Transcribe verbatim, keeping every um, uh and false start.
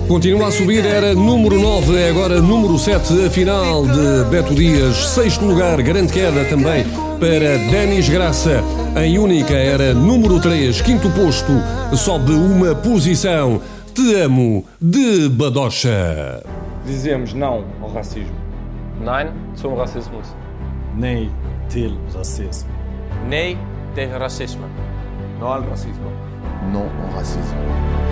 Continua a subir, era número nove, é agora número sete, a final de Beto Dias. Sexto lugar, grande queda também para Denis Graça. Em única era número três, quinto posto, sobe uma posição. Te amo, de Badocha. Dizemos não ao racismo. Nein zum Rassismus. Nee til racismo. Nee tegen racisme. Não ao racismo. Não ao racismo.